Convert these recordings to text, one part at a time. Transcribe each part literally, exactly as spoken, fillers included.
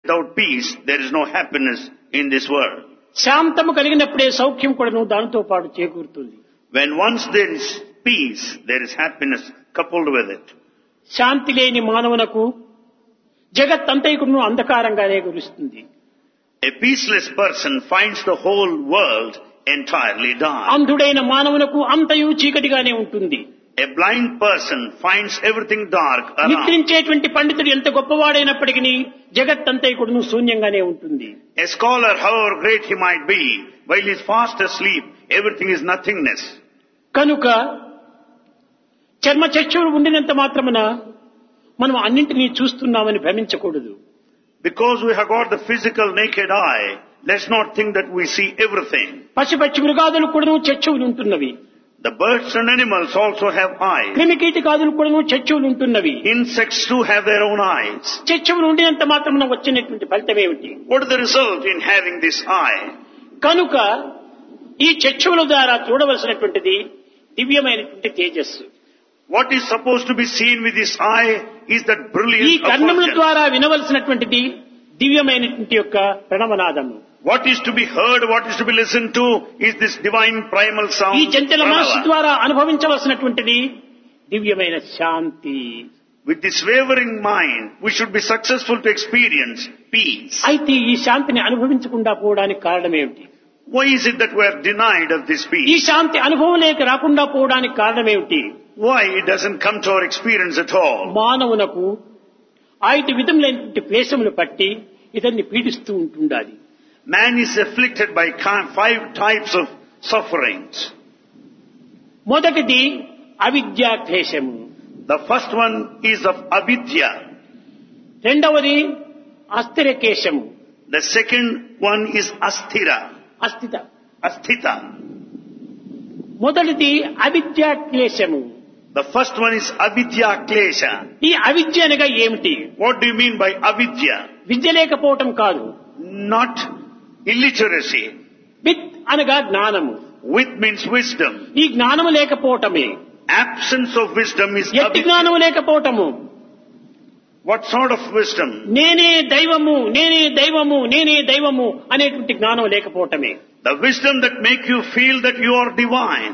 Without peace, there is no happiness in this world. శాంతము కలిగినప్పుడే సౌఖ్యం కూడాను దానితో పాటు చేకూరుతుంది. When once there is peace, there is happiness coupled with it. శాంతి లేని మానవునకు జగత్తంతైకును అంధకారంగానే గురుస్తుంది. A peaceless person finds the whole world entirely dark. అంధుడైన మానవునకు అంతయు చీకటిగానే ఉంటుంది. A blind person finds everything dark around. నిద్రించేటువంటి పండితుడు ఎంత గొప్పవాడైనప్పటికీ జగత్తంతైకును శూన్యంగానే ఉంటుంది. A scholar, however great he might be, while he is fast asleep, everything is nothingness. కనుక చర్మ చక్షువులు ఉండినంత మాత్రమున మనం అన్నింటినీ చూస్తున్నామని భ్రమించకూడదు. Because we have got the physical naked eye, let's not think that we see everything. పశుపక్షి మృగాదులు కూడాను చక్షువులు ఉంటున్నవి. The birds and animals also have eyes. క్రిమికీటకాదులు కూడాను చక్షువులు ఉంటున్నవి. Insects too have their own eyes. చక్షువులు ఉండినంత మాత్రమున వచ్చినటువంటి ఫలితం ఏమిటి? What is the result in having this eye? కనుక ఈ చక్షువుల ద్వారా చూడవలసినటువంటిది దివ్యమైనటువంటి తేజస్సు. What is supposed to be seen with this eye is that ఈ brilliance of కర్ణముల fortune. ద్వారా వినవలసినటువంటిది దివ్యమైనటువంటి యొక్క ప్రణవనాదము. What is to be heard, what is to be listened to is this divine primal sound. ఈ చంచల మనస్సు Pranava. ద్వారా అనుభవించవలసినటువంటిది దివ్యమైన శాంతి. With this wavering mind, we should be successful to experience peace. అయితే ఈ శాంతిని అనుభవించకుండా పోవడానికి కారణం ఏమిటి? Why is it that we are denied of this ఈ peace? శాంతి అనుభవం లేక రాకుండా పోవడానికి కారణం ఏమిటి? Why it doesn't come to our experience at all? మానవునకు ఐదు విధములైనటువంటి క్లేశములు పట్టి ఇతన్ని పీడిస్తూ ఉంటుండాలి. Man is afflicted by ki- five types of sufferings. మొదటిది అవిద్యా క్లేశము, The first one is of avidya. రెండవది అస్థిర కేశము, The second one is asthira. అస్థిత. Asthita. మొదటిది అవిద్యా క్లేశము. The first one is avidya klesha. ఈ అవిద్య అనగా ఏమిటి? What do you mean by avidya? విద్య లేకపోవటం కాదు. Not illiteracy. విత్ అనగా జ్ఞానము. With means wisdom. ఈ జ్ఞానము లేకపోవటమే. Absence of wisdom is ఎట్టి avidya. జ్ఞానము లేకపోవటము. What sort of wisdom? నేనే దైవము, నేనే దైవము, నేనే దైవము అనేటువంటి జ్ఞానం లేకపోవటమే. The wisdom that make you feel that you are divine.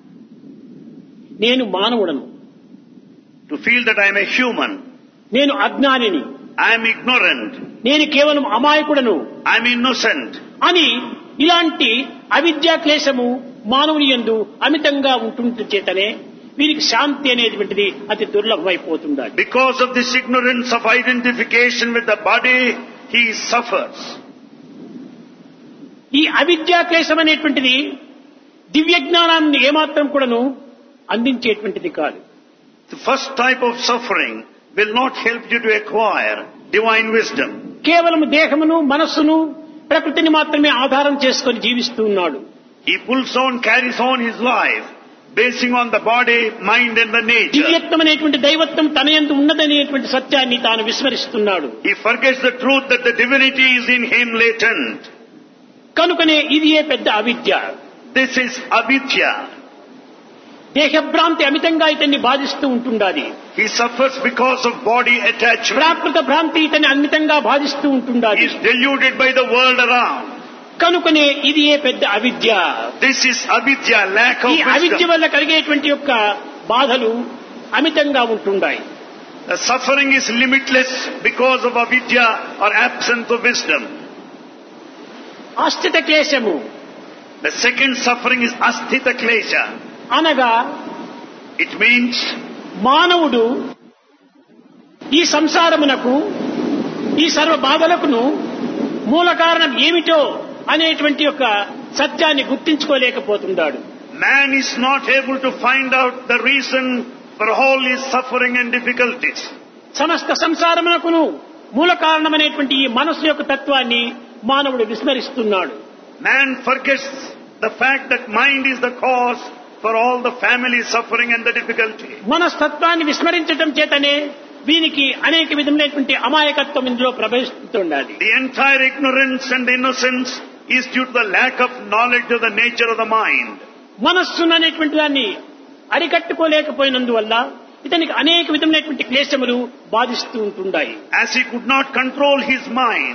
నేను మానవుడను, To feel that I am a human. నేను అజ్ఞానిని, I am ignorant. నేను కేవలం అమాయకుడను I am innocent. అని ఇలాంటి అవిద్యా క్లేశము మానవుని యందు అమితంగా ఉంటుంట చేతనే వీరికి శాంతి అనేటువంటిది అతి దుర్లభమైపోతుండాలి. Because of this ignorance of identification with the body, he suffers. ఈ అవిద్యా క్లేశం అనేటువంటిది దివ్య జ్ఞానాన్ని ఏమాత్రం కూడాను అందించేటువంటిది కాదు. The first type of suffering will not help you to acquire divine wisdom. కేవలం దేహమును మనస్సును ప్రకృతిని మాత్రమే ఆధారం చేసుకొని జీవిస్తూ ఉన్నాడు. He pulls on, carries on his life, basing on the body, mind and the nature. దివ్యత్వం అనేటువంటి దైవత్వం తన యందు ఉన్నదనేటువంటి సత్యాన్ని తాను విస్మరిస్తున్నాడు. He forgets the truth that the divinity is in him latent. కనుకనే ఇది ఏ పెద్ద అవిద్య. This is avidya. దేహభ్రాంతి అమితంగా ఇతన్ని బాధిస్తూ ఉంటుండాలి. He suffers because of body attachment. ప్రాకృత భ్రాంతి ఇతన్ని అమితంగా బాధిస్తూ He ఉంటుండాలి. is deluded by the world around. కనుకనే ఇది ఏ పెద్ద అవిద్య. This is avidya, lack of ఈ అవిద్య wisdom. వల్ల కలిగేటువంటి యొక్క బాధలు అమితంగా ఉంటుండాయి. The suffering is limitless because of avidya or absence of wisdom. అస్థిత క్లేశము The second suffering is asthita klesha. అనగా It means మానవుడు ఈ సంసారమునకు ఈ సర్వ బాధలకును మూల కారణం ఏమిటో అనేటువంటి యొక్క సత్యాన్ని గుర్తించుకోలేకపోతున్నాడు. man is not able to find out the reason for all his suffering and difficulties. సమస్త సంసారమునకును మూల కారణమైనటువంటి ఈ మనస్సు యొక్క తత్వాన్ని మానవుడు విస్మరిస్తున్నాడు. Man forgets the fact that mind is the cause for all the family suffering and the difficulty. మనస్తత్వాన్ని విస్మరించడం చేతనే వీనికి అనేక విధములైనటువంటి అమాయకత్వం ఇందులో ప్రవేశిస్తుండాలి. The entire ignorance and innocence is due to the lack of knowledge of the nature of the mind. మనస్సును అనేటువంటి దాన్ని అరికట్టుకోలేకపోయినందువల్ల ఇతనికి అనేక విధములైనటువంటి క్లేశములు బాధిస్తూ ఉంటుండాయి. As he could not control his mind,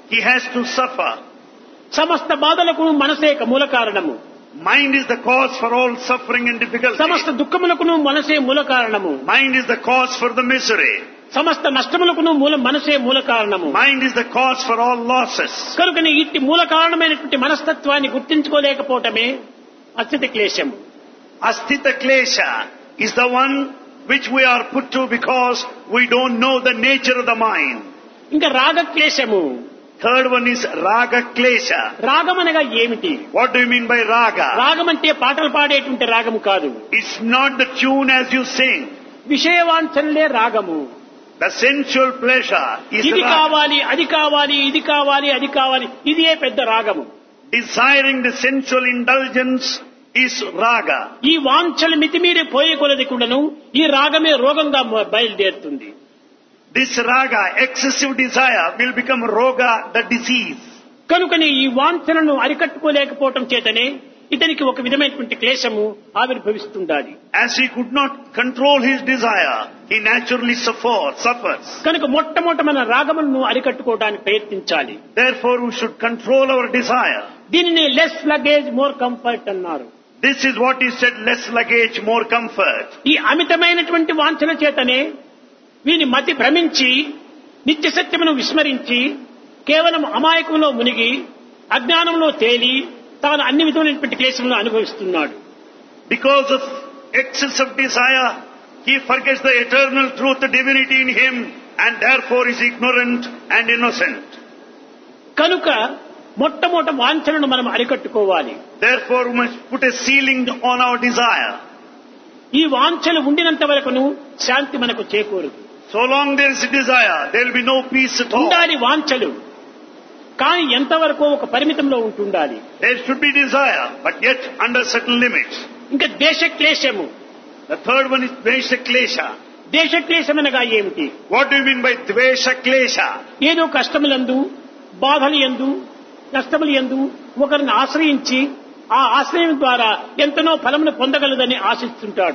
he has to suffer. సమస్త బాధలకు మనసే మూల కారణము. Mind is the cause for all suffering and difficulty. సమస్త దుఃఖములకును మనసే మూల కారణము. Mind is the cause for the misery. సమస్త నష్టములకును మూల మనసే మూల కారణము. Mind is the cause for all losses. కనుకనే ఇట్టి మూల కారణమైనటువంటి మనస్తత్వాన్ని గుర్తించుకోలేకపోవటమే అస్థిత క్లేశము. Asthita klesha is the one which we are put to because we don't know the nature of the mind. ఇంకా రాగ క్లేశము. Third one is raga klesha. రాగం అనగా ఏమిటి? What do you mean by raga? రాగం అంటే పాటలు పాడేటువంటి రాగం కాదు. It's not the tune as you sing. విషయవాంఛనలే రాగము. The sensual pleasure is ఇది raga. కావాలి, అది కావాలి, ఇది కావాలి, అది కావాలి, ఇదే పెద్ద రాగము. Desiring the sensual indulgence is raga. ఈ వాంఛలు మితిమీరి పోయే కొలది కూడాను ఈ రాగమే రోగంగా బయలుదేరుతుంది. This raga, excessive desire, will become roga, the disease. కనుకని ఈ వాంఛలను అరికట్టుకోలేకపోవటం చేతనే ఇతనికి ఒక విధమైనటువంటి క్లేశము ఆవిర్భవిస్తుండాలి. As he could not control his desire, he naturally suffers. suffers. కనుక మొట్టమొదట మన రాగములను అరికట్టుకోవడానికి ప్రయత్నించాలి. Therefore, we should control our desire. దీనిని లెస్ లగేజ్ మోర్ కంఫర్ట్ అన్నారు. This is what he said, less luggage, more comfort. ఈ అమితమైనటువంటి వాంఛన చేతనే వీని మతి భ్రమించి నిత్య సత్యమును విస్మరించి కేవలం అమాయకంలో మునిగి అజ్ఞానంలో తేలి తాను అన్ని విధమైనటువంటి క్లేశములను అనుభవిస్తున్నాడు. Because of excess of desire, he forgets the eternal truth, the divinity in him, and therefore is ignorant and innocent. కనుక మొట్టమొదట వాంఛనను మనం అరికట్టుకోవాలి. Therefore, we must put a ceiling on our desire. ఈ వాంఛలు ఉండినంత వరకును శాంతి మనకు చేకూరదు. So long there is a desire, there will be no peace at all. ఉండాలి వాంఛలు, కానీ ఎంతవరకు ఒక పరిమితంలో ఉంటుండాలి. There should be desire, but yet under certain limits. ఇంకా దేశ క్లేశము. The third one is dvesha klesha. దేశ క్లేశం అనగా ఏమిటి? What do you mean by dvesha klesha? ఏదో కష్టములందు, బాధలు యందు, కష్టములు యందు ఒకరిని ఆశ్రయించి ఆ ఆశ్రయం ద్వారా ఎంతనో ఫలమును పొందగలదని ఆశిస్తుంటాడు.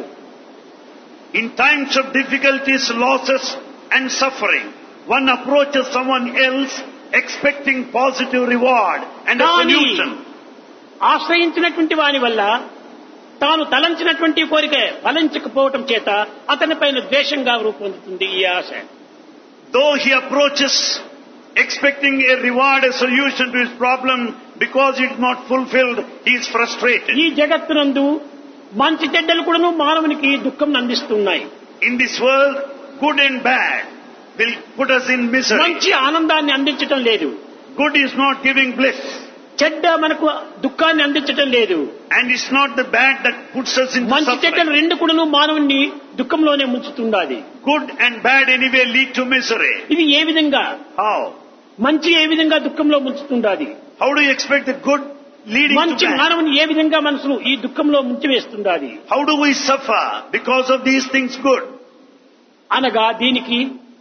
In times of difficulties, losses and suffering, one approaches someone else expecting positive reward and a solution. ఆశ్రయించినటువంటి వాని వల్ల తాను తలంచినటువంటి కోరిక ఫలించకపోవటం చేత అతనిపైన ద్వేషంగా రూపొందుతుంది ఈ ఆశ. Though he approaches expecting a reward, a solution to his problem, because it is not fulfilled, he is frustrated. ఈ జగత్తునందు మంచి చెడ్డలు కూడాను మానవునికి దుఃఖం అందిస్తున్నాయి. In this world, good and bad will put us in misery. మంచి ఆనందాన్ని అందించటం లేదు. Good is not giving bliss. చెడ్డ మనకు దుఃఖాన్ని అందించటం లేదు. And it's not the bad that puts us into మంచి చెడ్డలు suffering. రెండు కూడాను మానవుని దుఃఖంలోనే ముంచుతుండాలి. Good and bad anyway lead to misery. ఇది ఏ విధంగా? How? మంచి ఏ విధంగా దుఃఖంలో ముంచుతుండాలి? How do you expect the good leading మంచి to bad? మానవుని ఏ విధంగా మనసును ఈ దుఃఖంలో ముంచివేస్తుండాలి? How do we suffer because of these things good? అనగా దీనికి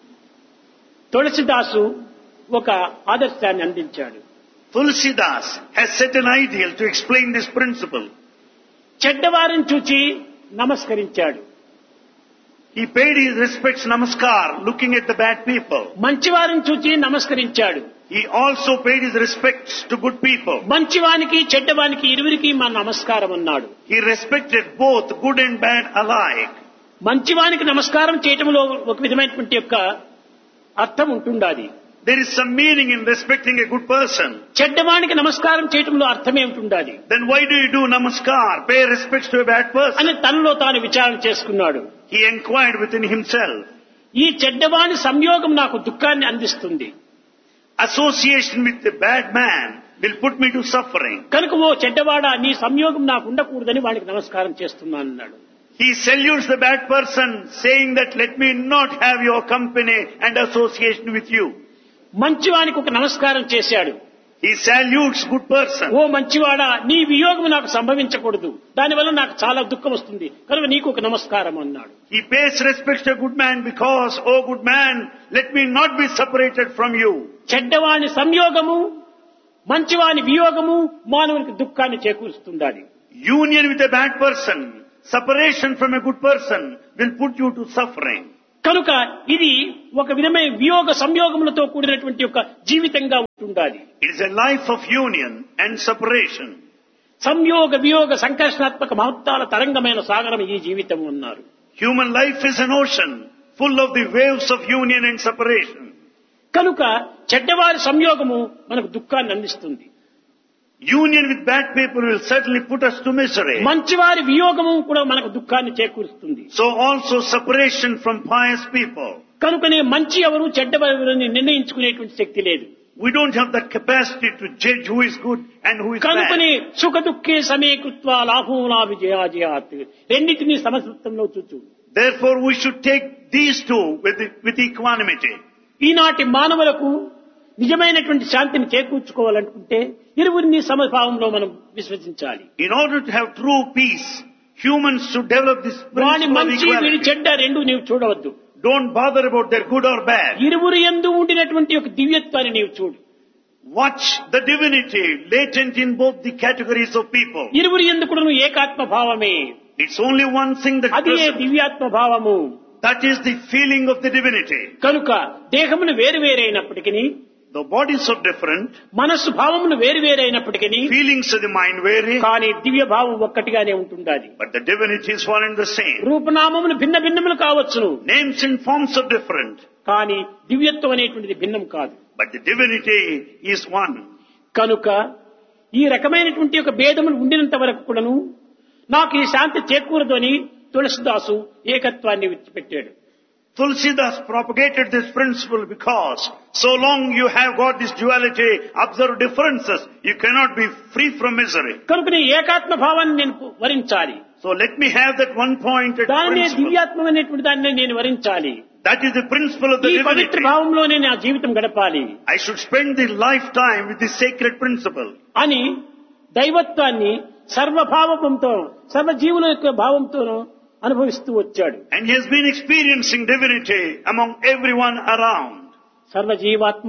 తులసిదాసు ఒక ఆదర్శాన్ని అందించాడు. Tulsidas has set an ideal to explain this principle. చెడ్డవారిని చూచి నమస్కరించాడు. He paid his respects namaskar looking at the bad people. మంచివారిని చూచి నమస్కరించాడు. He also paid his respects to good people. మంచివానికి చెడ్డవానికి ఇరువురికి మా నమస్కారం అన్నాడు. He respected both good and bad alike. మంచివానికి నమస్కారం చేయటంలో ఒక విధమైనటువంటి యొక్క అర్థం ఉంటుండాలి. There is some meaning in respecting a good person. చెడ్డవానికి నమస్కారం చేయటంలో అర్థమే ఉంటుండాలి. Then why do you do namaskar, pay respects to a bad person? అని తనలో తాను విచారణ చేసుకున్నాడు. He inquired within himself. ఈ చెడ్డవాని సంయోగం నాకు దుఃఖాన్ని అందిస్తుంది. Association with the bad man will put me to suffering. కనుక ఓ చెడ్డవాడా నీ సంయోగం నాకు ఉండకూడదని వాడికి నమస్కారం చేస్తున్నాను అన్నాడు. He salutes the bad person, saying that let me not have your company and association with you. మంచివానికి ఒక నమస్కారం చేశాడు. He salutes good person. ఓ మంచివాడా నీ వియోగం నాకు సంభవించకూడదు, దానివల్ల నాకు చాలా దుఃఖం వస్తుంది కనుక నీకు ఒక నమస్కారం అన్నాడు. He pays respect to a good man because, oh good man, let me not be separated from you. చెడ్డవాని సంయోగము మంచివాని వియోగము మానవునికి దుఃఖాన్ని చేకూరుస్తుండాలి. Union with a bad person, separation from a good person will put you to suffering. కనుక ఇది ఒక విధమైన వియోగ సంయోగములతో కూడినటువంటి ఒక జీవితంగా ఉంటుండాలి. It is a life of union and separation. సంయోగ వియోగ సంకర్షణాత్మక మహత్తాల తరంగమైన సాగరం ఈ జీవితం అన్నారు. Human life is an ocean full of the waves of union and separation. కనుక చెడ్డవారి సంయోగము మనకు దుఃఖాన్ని అందిస్తుంది. Union with bad people will certainly put us to misery. మంచివారి వియోగము కూడా మనకు దుఃఖాన్ని చేకూరుస్తుంది. So also separation from pious people. కనుకనే మంచి ఎవరు చెడ్డవారిని నిర్ణయించుకునేటువంటి శక్తి లేదు. We don't have the capacity to judge who is good and who is కనుకనే bad. సుఖ దుఃఖే సమీకృత్వా లాభోలా విజయాజయాత్ రెండింటినీ సమసూత్రంలో చూచు. Therefore we should take these two with, with equanimity. ఈనాటి మానవులకు నిజమైనటువంటి శాంతిని చేకూర్చుకోవాలనుకుంటే ఇరువురిని సమభావంలో మనం విశ్వసించాలి. In order to have true peace, humans should develop this వాని principle of మంచి వీడి equality. చెడ్డ రెండు నీవు చూడవద్దు. Don't bother about their good or bad. ఇరువురు యందు ఉండినటువంటి ఒక దివ్యత్వాన్ని నీవు చూడు. Watch the divinity latent in both the categories of people. ఇరువురు యందు కూడా నువ్వు ఏకాత్మ భావమే. It's only one thing that అదే present. దివ్యాత్మ భావము. That is the feeling of the divinity. కనుక దేహమును వేరు వేరైనప్పటికీ The bodies are different, మనస్సు భావమును వేరు వేరైనప్పటికీ feelings of the mind vary, కానీ దివ్య భావం ఒక్కటిగానే ఉంటుండాలి. but the divinity is one and the same. రూపనామములు భిన్న భిన్నములు కావచ్చును, Names and forms are different, కానీ దివ్యత్వం అనేటువంటిది భిన్నం కాదు. but the divinity is one. కనుక ఈ రకమైనటువంటి ఒక భేదములు ఉండినంత వరకు కూడాను నాకు ఈ శాంతి చేకూరదు అని తులసిదాసు ఏకత్వాన్ని విడిచిపెట్టాడు. Tulsidas propagated this principle because so long you have got this duality, observe differences, you cannot be free from misery. కనుక నీ ఏకాత్మ భావాన్ని నేను వరించాలి. So let me have that one pointed దానినే principle. దివ్యాత్మ అనేటువంటి దాన్ని నేను వరించాలి. That is the principle of the ఈ పవిత్ర divinity. భావంలోనే నా జీవితం గడపాలి I should spend the lifetime with this sacred principle. అని దైవత్వాన్ని సర్వభావంతో సర్వజీవుల యొక్క భావంతోనూ అనుభవిస్తూ వచ్చాడు. And he has been experiencing divinity among everyone around. సర్వజీవాత్మ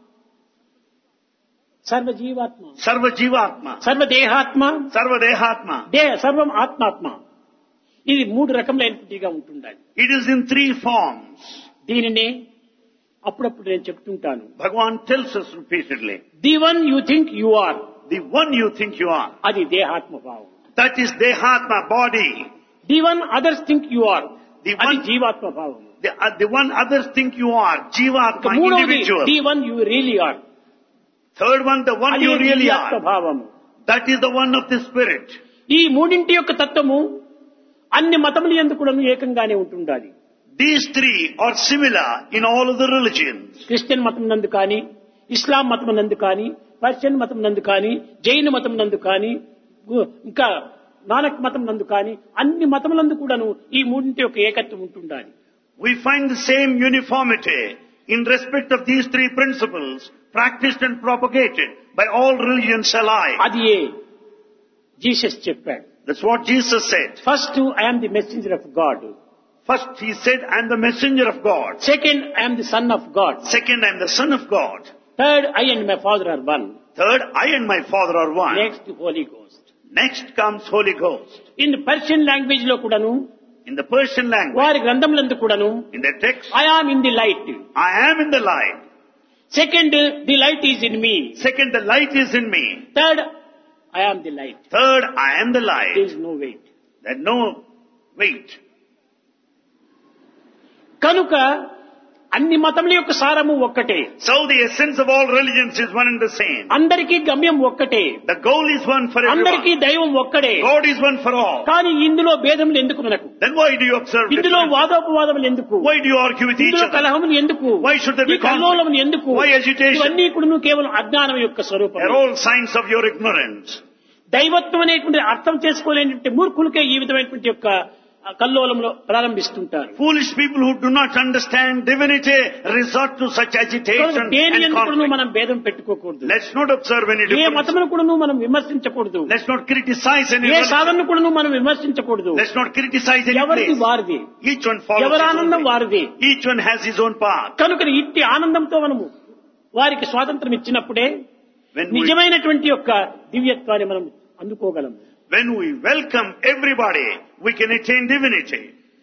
సర్వజీవాత్మ Sarva Jivatma, సర్వదేహాత్మ Sarva Dehatma. దేహ సర్వం ఆత్మాత్మ. ఇది మూడు రకములైనట్టుగా ఉంటుండాలి. It is in three forms. దీనినే అప్పుడప్పుడు నేను చెప్తుంటాను. Bhagavan tells us repeatedly. The one you think you are, The one you think you are, అది దేహాత్మ భావం. that is Dehatma, body. The one others think you are, The అది one, జీవాత్మ భావం. the, uh, the one others think you are, Jivatma, మూడవది individual. The one you really are, Third one, the one అది you really దివ్యాత్మ are. భావము. That is the one of the spirit. ఈ మూడింటి యొక్క తత్వము అన్ని మతముల యందు కూడా ఏకంగానే ఉంటుండాలి. These three are similar in all of the religions. Christian మతం నందు కానీ, ఇస్లాం మతం నందు కానీ, పర్షియన్ మతం నందు కానీ, జైన మతం నందు కానీ, ఇంకా నానక్ మతం నందు కానీ అన్ని మతములందు కూడాను ఈ మూడింటి యొక్క ఏకత్వం ఉంటుండాలి. We find the same uniformity in respect of these three principles practiced and propagated by all religions alike. అది ఏ జీసస్ చెప్పాడు. That's what Jesus said. First I am the messenger of God. First he said, I am the messenger of God. Second I am the son of God. Second, I am the son of God. Third I and my father are one. Third, I and my Father are one. Next Holi ghost. Next comes Holy Ghost. In Persian language లో కూడాను, In the Persian language, వారి గ్రంథములందు కూడాను in the text, I am in the light. I am in the light. Second the light is in me. Second, the light is in me. Third I am the light. Third, I am the there light. Is no wait. There's no weight. కనుక అన్ని మతముల యొక్క సారము ఒక్కటే. So the essence of all religions is one and the same. అందరికీ గమ్యం ఒక్కటే. The goal is one for అందరికీ everyone. దైవం ఒక్కడే. God is one for all. కానీ ఇందులో భేదములు ఎందుకు మనకు? Then why do you observe ఇందులో difference? వాదోపవాదములు ఎందుకు? Why do you argue with each ఇందులో other? కలహములు ఎందుకు? Why should there ఈ be conflict? కల్లోలములు ఎందుకు? Why agitation? ఇవన్నీ కూడా కేవలం అజ్ఞానం యొక్క స్వరూపం. They're all signs of your ignorance. దైవత్వం అనేటువంటి అర్థం చేసుకోలేనటువంటి మూర్ఖులకే ఈ విధమైనటువంటి యొక్క కల్లోలంలో ప్రారంభిస్తుంటారు. Foolish people who do not understand divinity resort to such agitation దేని and ఎందుకు conflict. మనం భేదం పెట్టుకోకూడదు. Let's not observe any A difference. మతమును కూడా మనం విమర్శించకూడదు. Let's not criticize any A religion. సాధనను కూడా మనం విమర్శించకూడదు. Let's not criticize any ఎవరిది place. వారిది, Each one follows ఎవరి his own ఆనందం way. వారిది. Each one has his own path. కనుక ఇట్టి ఆనందంతో మనము వారికి స్వాతంత్రం ఇచ్చినప్పుడే When we, నిజమైనటువంటి యొక్క దివ్యత్వాన్ని మనం అందుకోగలము. when we welcome everybody, we can attain divinity.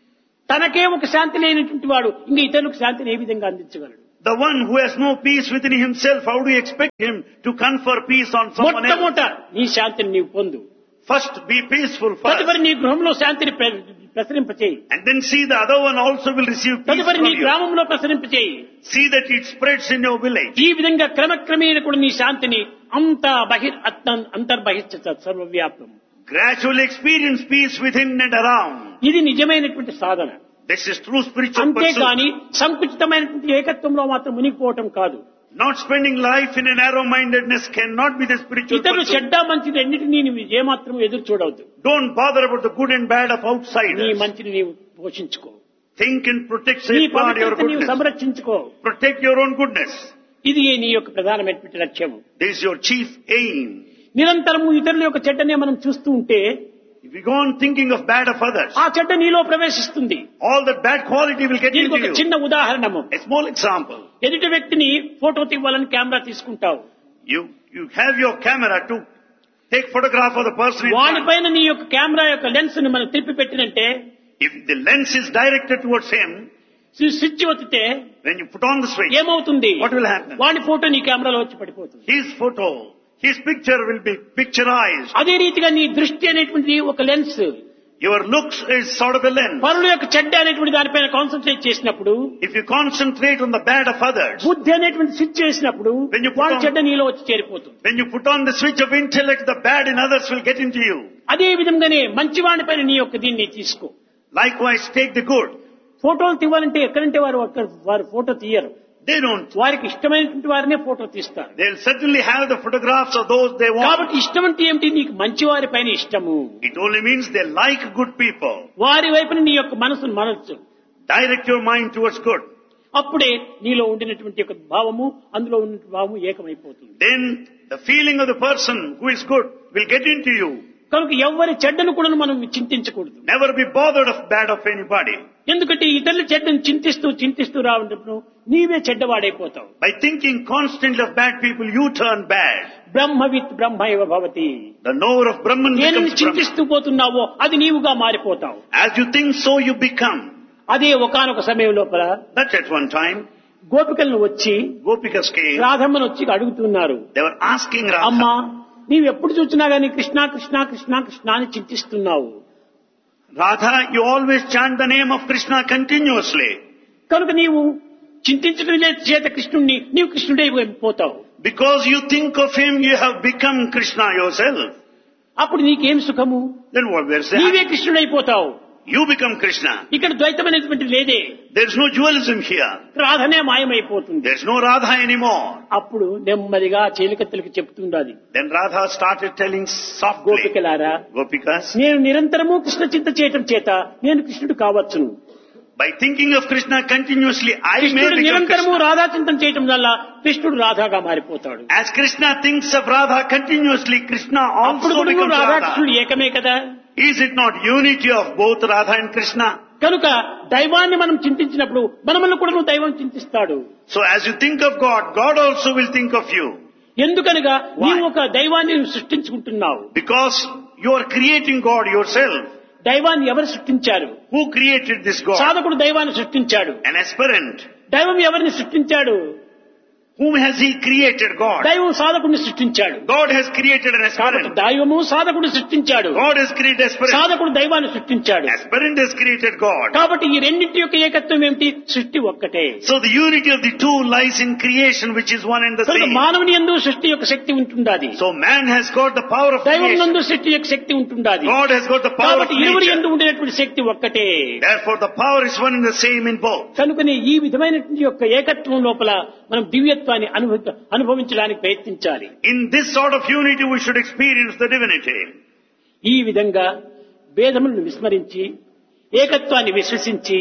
తనకే ఒక శాంతి లేనటువంటి వాడు ఇంకా ఇతరులకు శాంతిని ఏ విధంగా అందించగలడు? The one who has no peace within himself, how do you expect him to confer peace on someone else? మొట్టమొదట నీ శాంతిని నీవు పొందు. First, be peaceful first. తదుపరి నీ గృహంలో శాంతిని ప్ర- ప్రసరింపచేయి. And then see the other one also will receive peace తదుపరి from నీ you. గ్రామంలో ప్రసరింపచేయి. See that it spreads in your village. ఈ విధంగా క్రమక్రమేణ కూడా నీ శాంతిని అంత బహిర్ అత్త- అంతర్బహిష్ట సర్వవ్యాప్తం. Gradually experience peace within and around. ఇది నిజమైనటువంటి సాధన. This is true spiritual అంతేకాని pursuit. సంకుచితమైనటువంటి ఏకత్వంలో మాత్రం మునిగిపోవటం కాదు. Not spending life in a narrow-mindedness cannot be the spiritual ఇతరులు pursuit. చెడ్డ మంచిది రెండింటినీ నీవు ఏమాత్రం ఎదురు చూడవద్దు. Don't bother about the good and bad of నీ outsiders. మంచిని నీవు పోషించుకో. Think and protect, నీ safeguard your పవిత్రత నీవు goodness. సంరక్షించుకో. Protect your own goodness. ఇది నీ యొక్క ప్రధానమైనటువంటి లక్ష్యం. This is your chief aim. నిరంతరము ఇతరుల యొక్క చెడ్డనే మనం చూస్తూ ఉంటే If you go on thinking of bad of others, ఆ చెడ్డ నీలో ప్రవేశిస్తుంది. all that bad quality will get దీనికి into ఒక you. చిన్న ఉదాహరణము. A small example. ఎదుటి వ్యక్తిని ఫోటో తీయాలని కెమెరా తీసుకుంటావు. You, you have your camera to take photograph of the person in front. వాడిపైన నీ యొక్క కెమెరా యొక్క లెన్స్ ని మనం తిప్పి పెట్టినంటే If the lens is directed towards him, switch ఒత్తితే when you put on the switch, ఏమవుతుంది? what will happen? వాడి photo నీ కెమెరాలో వచ్చి పడిపోతుంది. His photo, his picture will be picturized. అదే రీతిగా నీ దృష్టి అనేటువంటి ఒక lens Your looks is sort of a lens. పరుల యొక్క చెడ్డ అనేటువంటి దానిపైన కాన్సన్ట్రేట్ చేసినప్పుడు, If you concentrate on the bad of others, బుద్ధి అనేటువంటి స్విచ్ చేసినప్పుడు When you put వాడి on- చెడ్డ నీలో వచ్చి చేరిపోతుంది. when you put on the switch of intellect, the bad in others will get into you. అదే విధంగానే మంచివాడి పైన నీ యొక్క దీన్ని తీసుకో. Likewise, take the good. ఫోటోలు తీయాలంటే ఎక్కడంటే వారు ఒక్క వారు ఫోటో తీయరు. They don't. వారికి ఇష్టమైనటువంటి వారినే ఫోటో తీస్తారు. They'll certainly have the photographs of those they want. కాబట్టి ఇష్టం అంటే ఏమిటి? నీకు మంచివారి పైన ఇష్టము. It only means they like good people. వారి వైపున నీ యొక్క మనసును మనసు. Direct your mind towards good. అప్పుడే నీలో ఉండినటువంటి యొక్క భావము అందులో ఉన్న భావము ఏకమైపోతుంది. Then the feeling of the person who is good will get into you. కనుక ఎవరి చెడ్డను కూడా మనం చింతించకూడదు. Never be bothered of bad of anybody. ఎందుకంటే ఇతరుల చెడ్డను చింతిస్తూ చింతిస్తూ రావడం నీవే చెడ్డవాడైపోతావు. By thinking constantly of bad people, you turn bad. బ్రహ్మవిత్ బ్రహ్మైవ Bhavati. The knower of Brahman దేనిని becomes Brahman. చింతిస్తూ పోతున్నావో అది నీవుగా మారిపోతావు. As you think, so you become. అదే ఒకానొక సమయం లోపల That at one time, గోపికలను వచ్చి Gopikas came. రాధమ్మను వచ్చి అడుగుతున్నారు, They were asking అమ్మా Radha, నీవు ఎప్పుడు చూసినా గానీ కృష్ణ కృష్ణ కృష్ణ కృష్ణ అని చింతిస్తున్నావు. Radha, you always chant the name of Krishna continuously. కనుక నీవు చింతించడం చేత కృష్ణుణ్ణి నీవు కృష్ణుడై పోతావు. Because you think of him, you have become Krishna yourself. అప్పుడు నీకేం సుఖము? Then what we're నీవే saying? కృష్ణుడైపోతావు. You become Krishna. ఇక్కడ ద్వైతమైనటువంటి లేదే. There's no dualism here. రాధనే మాయమైపోతుంది. There's no Radha anymore. అప్పుడు నెమ్మదిగా చేలికత్తెలకు చెప్తుండాలి, Then Radha started telling softly, గోపికలారా Gopikas, నేను నిరంతరము కృష్ణ చింత చేయటం చేత నేను కృష్ణుడు కావచ్చును. by thinking of Krishna continuously, I may కృష్ణుడు become నిరంతరము Krishna. రాధా చింతన చేయటం వల్ల కృష్ణుడు రాధాగా మారిపోతాడు. As Krishna thinks of Radha continuously, Krishna అప్పుడు also కూడా becomes రాధా Radha. కృష్ణుడు ఏకమే కదా. Is it not unity of both Radha and Krishna? కనుక దైవాన్ని మనం చింతించినప్పుడు మనమల్ని కూడా నువ్వు దైవం చింతిస్తాడు. So as you think of God, God also will think of you. ఎందుకనగా Why? నీవు ఒక దైవాన్ని సృష్టించుకుంటున్నావు. Because you are creating God yourself. దైవాన్ని ఎవరు సృష్టించారు? Who created this God? సాధకుడు దైవాన్ని సృష్టించాడు. An aspirant. దైవం ఎవరిని సృష్టించాడు? Whom has he created? God. దైవం సాధకుడిని సృష్టించాడు. God has created an కాబట్టి aspirant. దైవము సాధకుడు సృష్టించాడు. God has created aspirant. సాధకుడు దైవాన్ని సృష్టించాడు. Aspirant has created God. కాబట్టి ఈ రెండింటి యొక్క ఏకత్వం ఏమిటి? సృష్టి ఒక్కటే. So the unity of the two lies in creation, which is one and the కనుక same. మానవుని యందు సృష్టి యొక్క శక్తి ఉంటుండాది. So man has got the power of దైవం creation. నందు సృష్టి యొక్క శక్తి ఉంటుండాది. God has got the power of కాబట్టి ఇరువురి యందు nature. ఉండేటువంటి శక్తి ఒక్కటే. Therefore the power is one and the same in both. కనుకనే ఈ విధమైనటువంటి యొక్క ఏకత్వం లోపల మనం దివ్యత్వాన్ని అనుభవ అనుభవించడానికి ప్రయత్నించాలి. In this sort of unity we should experience the divinity. ఈ విధంగా భేదములను విస్మరించి ఏకత్వాన్ని విశ్వసించి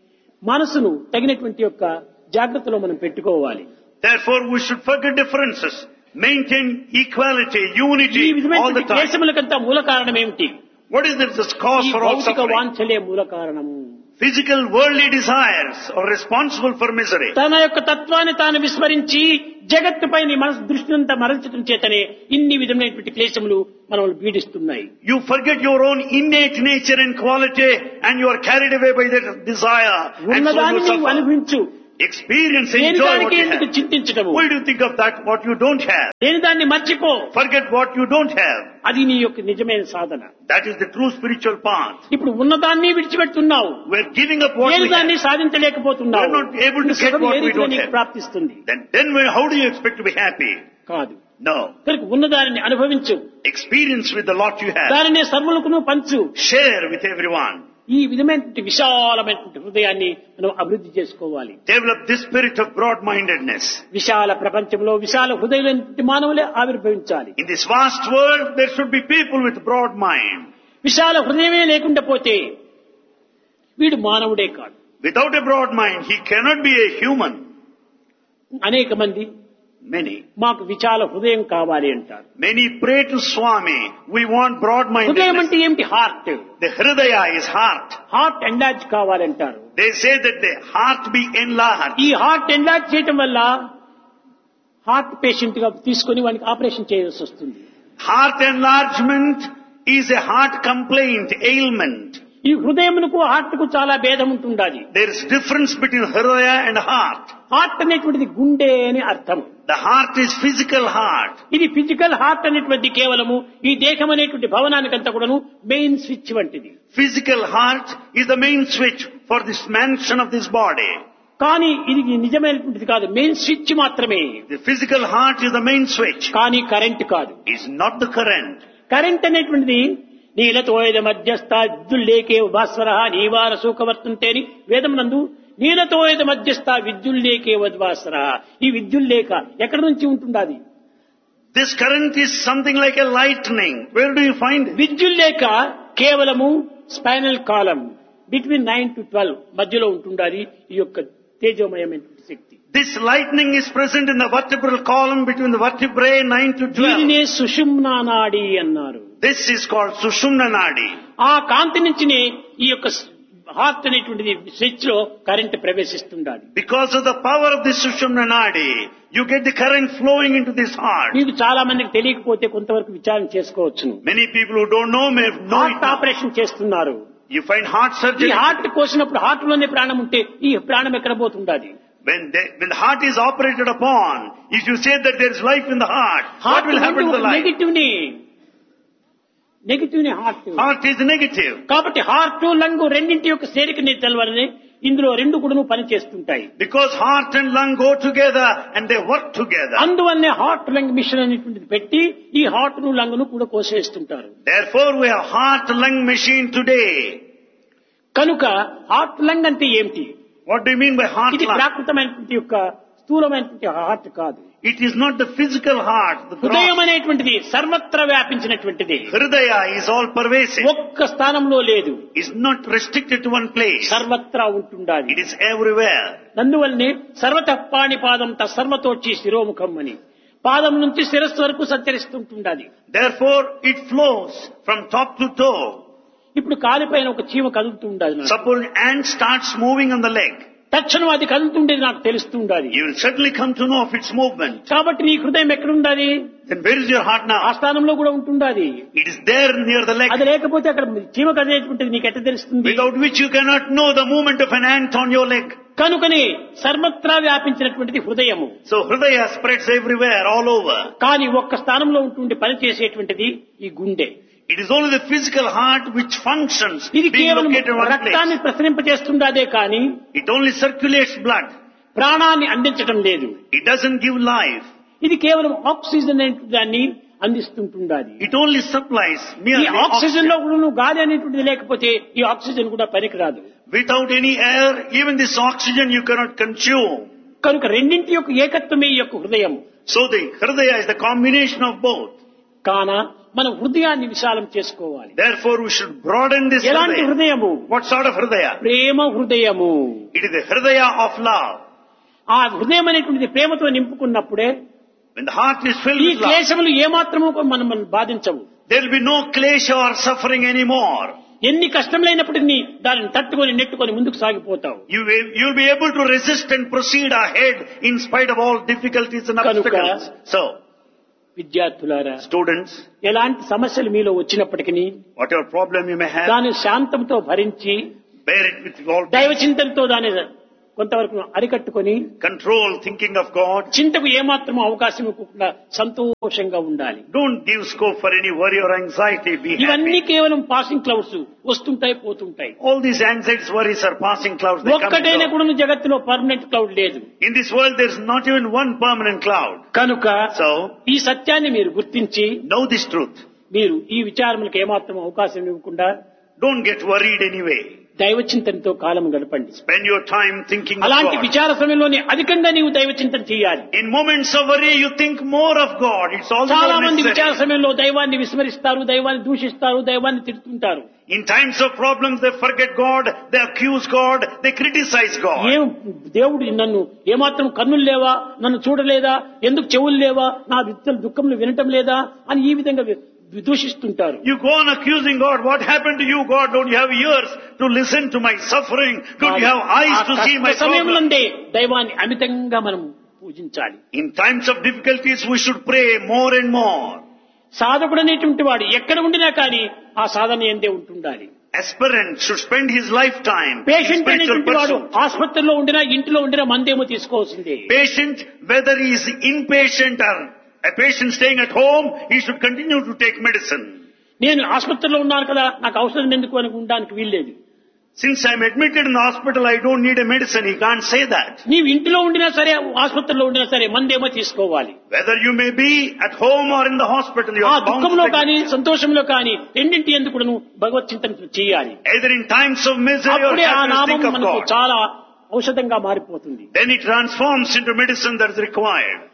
మనసును తగినటువంటి యొక్క జాగ్రత్తలో మనం పెట్టుకోవాలి. Therefore we should forget differences, maintain equality, ఈ unity all the విధమైనటువంటి time. క్లేశములకంతా మూల కారణం ఏమిటి? What is this cause ఈ for all భౌతిక suffering? వాంఛలే మూల కారణము. Physical worldly desires are responsible for misery. తన యొక్క తత్వాన్ని తాను విస్మరించి జగత్తుపై మనసు దృష్టినంతా మరల్చడం చేతనే ఇన్ని విధమైనటువంటి క్లేశములు మనల్ని పీడిస్తున్నాయి. You forget your own innate nature and quality and you are carried away by that desire and so you ఉన్నదాన్ని నీవు suffer. అనుభవించు. Experience, దేని enjoy what దానికి you ఎందుకు have. చింతించడము? Why do you think of that what you don't have? దేని దాన్ని మర్చిపో. Forget what you don't have. అది నీ యొక్క నిజమైన సాధన. That is the true spiritual path. ఇప్పుడు ఉన్నదాన్ని విడిచిపెడుతున్నావు. We're giving up what నేను we దాన్ని have. సాధించలేకపోతున్నావు. We're not able to get what we don't have. ప్రాప్తిస్తుంది Then, then when- how do you expect to be happy? కాదు. No. కనుక ఉన్నదానిని అనుభవించు. Experience with the lot you have. దానిని సర్వులకును పంచు. Share with everyone. ఈ విధమైనటువంటి విశాలమైనటువంటి హృదయాన్ని మనం అభివృద్ధి చేసుకోవాలి. Develop this spirit of broad-mindedness. విశాల ప్రపంచంలో విశాల హృదయమైనటువంటి మానవులే ఆవిర్భవించాలి. In this vast world, there should be people with broad mind. విశాల హృదయమే లేకుండా పోతే వీడు మానవుడే కాదు. Without a broad mind, he cannot be a human. అనేక మంది Many. మాకు విశాల హృదయం కావాలి అంటారు. Many pray to Swami, we want హృదయం broad-mindedness. అంటే ఏమిటి? Heart. The Hridaya is heart. Heart ఎంలార్జ్ కావాలంటారు. They say that the heart be enlarged. ఈ హార్ట్ ఎంలార్జ్ చేయటం వల్ల హార్ట్ పేషెంట్ గా తీసుకొని వానికి ఆపరేషన్ చేయాల్సి వస్తుంది. Heart enlargement is a heart complaint, ailment. ఈ హృదయమునకు హార్ట్ కు చాలా భేదం ఉంటుండాలి. There is difference between Hridaya and heart. Heart అనేటువంటిది గుండె అని అర్థం. The heart is physical heart. ఇది ఫిజికల్ హార్ట్ అనేటువంటి కేవలము ఈ దేహం అనేటువంటి భవనానికంతా కూడాను మెయిన్ స్విచ్ వంటిది. Physical heart is the main switch for this mansion of this body. కానీ ఇది నిజమైనటువంటిది కాదు, మెయిన్ స్విచ్ మాత్రమే. The physical heart is the main switch. కానీ కరెంట్ కాదు. It's not the current. Current అనేటువంటిది నీలతోయద మధ్యస్థ విద్యుల్లేకే భాస్వర నీవార సూకవర్తుంటే అని వేదమునందు నీలతోయద మధ్యస్థ విద్యుల్లేకే వద్వాస్వర. ఈ విద్యుల్లేక ఎక్కడి నుంచి ఉంటుండాది? This current is something like a lightning. Where do you find it? విద్యుల్లేక కేవలము spinal column between nine to twelve మధ్యలో ఉంటుండాలి ఈ యొక్క తేజోమయమైనటువంటి శక్తి. This lightning is present in the vertebral column between the vertebrae nine to twelve. దీనినే సుషుమ్నా నాడి అన్నారు. This is called Sushumna Nadi. ఆ కాంతి నుంచినే ఈ యొక్క హార్ట్ అనేటువంటిది స్విచ్ లో current ప్రవేశిస్తుండాలి. Because of the power of this Sushumna Nadi, you get the current flowing into this heart. మీకు చాలా మందికి తెలియకపోతే కొంతవరకు విచారణ చేసుకోవచ్చును. Many people who don't know may know it. Heart operation చేస్తున్నారు. You find heart ఈ surgery. హార్ట్ కోసినప్పుడు హార్ట్ లోనే ప్రాణం ఉంటే ఈ ప్రాణం ఎక్కడ పోతుండాలి? When, they, when the heart is operated upon, if you say that there is life in the heart, what heart will happen to the life? Negative ని negative ని హార్ట్. Heart is negative. కాబట్టి heart lung రెండింటి యొక్క చేరికని తెలవాలని ఇందులో రెండు కూడా పని చేస్తుంటాయి. Because heart and lung go together and they work together. అందువల్లనే హార్ట్ లంగ్ మిషన్ అనేటువంటిది పెట్టి ఈ హార్ట్ ను లంగ్ ను కూడా కోసేస్తుంటారు. Therefore we have heart lung machine today. కనుక హార్ట్ లంగ్ అంటే ఏమిటి? What do you mean by heart ఇది lung? ప్రాకృతమైనటువంటి యొక్క స్థూలమైనటువంటి హార్ట్ కాదు. It is not the physical heart. The హృదయం gross. అనేటువంటిది సర్వత్రా వ్యాపించినటువంటిది. Hridaya is all pervasive. ఒక్క స్థానంలో లేదు, It's not restricted to one place. సర్వత్రా ఉంటుండాలి. It is everywhere. అందువల్లనే సర్వత పాణిపాదం సర్వతోచి శిరోముఖం అని పాదం నుంచి శిరస్సు వరకు సంచరిస్తుంటుండాలి. Therefore it flows from top to toe. ఇప్పుడు కాలిపైన ఒక చీమ కదులుతూ ఉండాలి. నాకు Suppose an ant starts moving on the leg. తక్షణం అది కదులుతుండేది నాకు తెలుస్తూ ఉండాలి. You will certainly come to know of its movement. కాబట్టి నీ హృదయం ఎక్కడ ఉండాలి? Then where is your heart ఆ now? స్థానంలో కూడా ఉంటుండాలి. It is there near the leg. అది లేకపోతే అక్కడ చీమ కదిలేటువంటిది నీకు ఎట్ట తెలుస్తుంది? Without which you cannot know the movement of an ant on your leg. కనుకనే సర్వత్రా వ్యాపించినటువంటిది హృదయము. So Hridaya spreads everywhere, all over. కానీ ఒక్క స్థానంలో ఉంటుండి పనిచేసేటువంటిది ఈ గుండె. It is only the physical heart which functions, ఇది being కేవలం located in one రక్తాన్ని place. ప్రసరింపజేస్తుండదే కానీ It only circulates blood. ప్రాణాన్ని అందించడం లేదు. It doesn't give life. ఇది కేవలం ఆక్సిజన్ అనే దాన్ని అందిస్తుంటుండాలి. It only supplies ఈ merely ఆక్సిజన్ oxygen. లో కూడా నువ్వు గాలి అనేటువంటిది లేకపోతే ఈ ఆక్సిజన్ కూడా పనికిరాదు. Without any air, even this oxygen you cannot consume. కనుక రెండింటి యొక్క ఏకత్వమే ఈ యొక్క హృదయం. So the Hridaya is the combination of both. కాన మనం హృదయాన్ని విశాలం చేసుకోవాలి. Therefore we should broaden this ఎలాంటి Hridaya. హృదయము? What sort of Hridaya? ప్రేమ హృదయము. It is the Hridaya of love. ఆ హృదయం అనేటువంటిది ప్రేమతో నింపుకున్నప్పుడే When the heart is filled ఈ with love, క్లేశములు ఏమాత్రము మనం మనం బాధించవు. there will be no klesha or suffering anymore. ఎన్ని కష్టములైనప్పటికీ దానిని తట్టుకొని నెట్టుకొని ముందుకు సాగిపోతావు. You will, you'll be able to resist and proceed ahead in spite of all difficulties and obstacles. So, విద్యార్థులారా, students, ఎలాంటి సమస్యలు మీలో వచ్చినప్పటికీ whatever problem you may have, దాని శాంతంతో భరించి bear it with all దైవ చింతనతో దాని కొంతవరకు అరికట్టుకొని control, thinking of God. చింతకు ఏమాత్రం అవకాశం ఇవ్వకుండా సంతోషంగా ఉండాలి. Don't give scope for any worry or anxiety. Be ఇవన్నీ happy. కేవలం పాసింగ్ క్లౌడ్స్, వస్తుంటాయి పోతుంటాయి. All these anxieties, worries are passing clouds. They come and ఒక్కటైనా go. కూడా జగత్తులో పర్మనెంట్ క్లౌడ్ లేదు. In this world, there is not even one permanent cloud. కనుక So, ఈ సత్యాన్ని మీరు గుర్తించి know this truth. మీరు ఈ విచారములకు ఏమాత్రం అవకాశం ఇవ్వకుండా Don't get worried anyway. దైవ చింతనతో కాలం గడపండి. Spend your time thinking of అలాంటి God. విచార సమయంలోనే అధికంగా నీవు దైవ చింతన చేయాలి. In moments of worry, you think more of God. It's all the చాలా more మంది విచార necessary. సమయంలో దైవాన్ని విస్మరిస్తారు, దైవాన్ని దూషిస్తారు, దైవాన్ని తిడుతుంటారు. In times of problems, they forget God, they accuse God, they criticize God. ఏం దేవుడు నన్ను ఏమాత్రం కన్నులు లేవా, నన్ను చూడలేదా, ఎందుకు చెవులు లేవా, నా విత్తలు దుఃఖములు వినటం లేదా అని ఈ విధంగా దూషిస్తుంటారు. You go on accusing God. What happened to you, God? Don't you have ears to listen to my suffering? Don't you have eyes to see my problem? సమయంలోనే దైవాన్ని అమితంగా మనం పూజించాలి. In times of difficulties, we should pray more and more. సాధకుడు అనేటువంటి వాడు ఎక్కడ ఉండినా కానీ ఆ సాధన ఎందే ఉంటుండాలి. Aspirant should spend his lifetime in patient spiritual అనేటువంటి వాడు pursuit. ఆసుపత్రిలో ఉండినా ఇంటిలో ఉండినా మందేమో తీసుకోవాల్సిందే. Patient, whether he is inpatient or a patient staying at home, he should continue to take medicine. నేను ఆసుపత్రిలో ఉన్నాను కదా, నాకు ఔషధం ఎందుకు అని ఉండడానికి వీల్లేదు. Since I am admitted in the hospital, I don't need a medicine. He can't say that. నీవు ఇంటిలో ఉండినా సరే, ఆసుపత్రిలో ఉండినా సరే మందేమో తీసుకోవాలి. Whether you may be at home or in the hospital, you ఆ are bound to దుఃఖంలో take కానీ medicine. సంతోషంలో కానీ రెండింటి ఎందుకు నువ్వు భగవత్ చింతన చేయాలి. Either in times of misery or అప్పుడే ఆ happiness, నామం think of మనకు God. చాలా ఔషధంగా మారిపోతుంది. Then it transforms into medicine that is required.